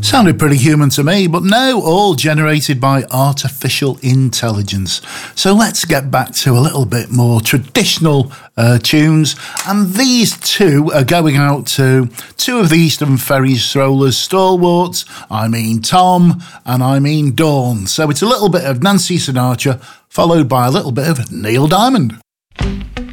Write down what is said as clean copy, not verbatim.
Sounded pretty human to me, but no, all generated by artificial intelligence. So let's get back to a little bit more traditional tunes. And these two are going out to two of the Eastern Ferry Strollers stalwarts. I mean Tom and I mean Dawn. So it's a little bit of Nancy Sinatra, followed by a little bit of Neil Diamond.